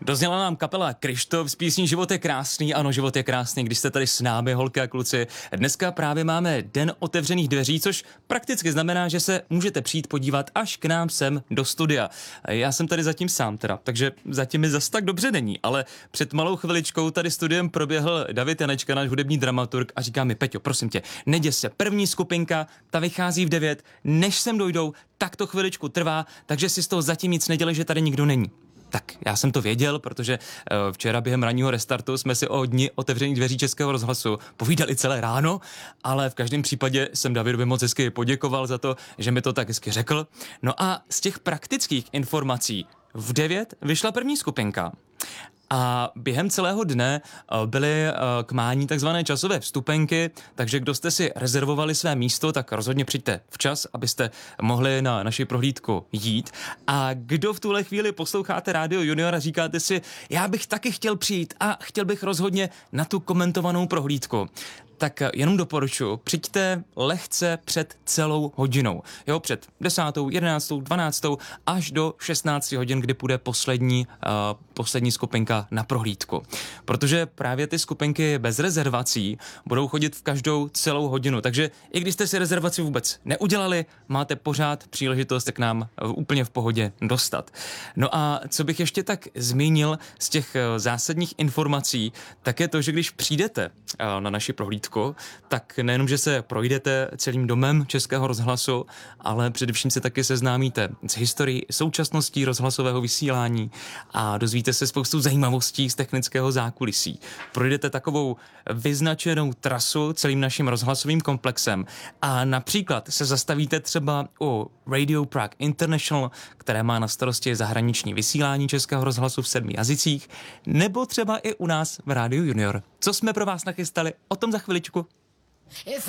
Dozněla nám kapela Kryštof z písní Život je krásný. Ano, život je krásný, když jste tady s námi, holky a kluci. Dneska právě máme den otevřených dveří, což prakticky znamená, že se můžete přijít podívat až k nám sem do studia. Já jsem tady zatím sám teda, takže zatím mi zas tak dobře není, ale před malou chviličkou tady studiem proběhl David Janečka, náš hudební dramaturg, a říká mi: Peťo, prosím tě, neděs se, první skupinka, ta vychází v 9, než sem dojdou, tak to chviličku trvá, takže si z toho zatím nic nedělej, že tady nikdo není. Tak já jsem to věděl, protože včera během ranního restartu jsme si o dni otevřených dveří Českého rozhlasu povídali celé ráno, ale v každém případě jsem Davidovi moc hezky poděkoval za to, že mi to tak hezky řekl. No a z těch praktických informací v 9 vyšla první skupinka. A během celého dne byly k mání takzvané časové vstupenky, takže kdo jste si rezervovali své místo, tak rozhodně přijďte včas, abyste mohli na naši prohlídku jít. A kdo v tuhle chvíli posloucháte Rádio Junior a říkáte si: já bych taky chtěl přijít a chtěl bych rozhodně na tu komentovanou prohlídku, tak jenom doporučuji, přijďte lehce před celou hodinou. Jo, před 10., 11., 12. až do 16 hodin, kdy půjde poslední skupinka na prohlídku. Protože právě ty skupinky bez rezervací budou chodit v každou celou hodinu. Takže i když jste si rezervaci vůbec neudělali, máte pořád příležitost k nám úplně v pohodě dostat. No a co bych ještě tak zmínil z těch zásadních informací, tak je to, že když přijdete na naši prohlídku, tak nejenom, že se projdete celým domem Českého rozhlasu, ale především se taky seznámíte s historií, současností rozhlasového vysílání a dozvíte se spoustu zajímavostí z technického zákulisí. Projdete takovou vyznačenou trasu celým naším rozhlasovým komplexem a například se zastavíte třeba u Radio Prague International, které má na starosti zahraniční vysílání Českého rozhlasu v 7 jazycích, nebo třeba i u nás v Rádiu Junior. Co jsme pro vás nachystali, o tom za chviličku.